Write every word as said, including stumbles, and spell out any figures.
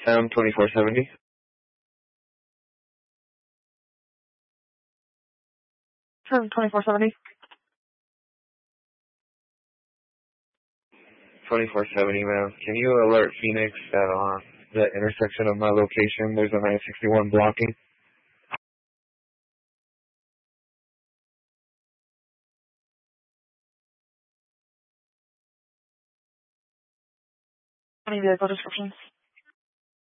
Sam twenty-four seventy. Sam twenty-four seventy. twenty-four seventy, ma'am. Can you alert Phoenix that on the intersection of my location there's a nine sixty-one blocking? Any vehicle descriptions?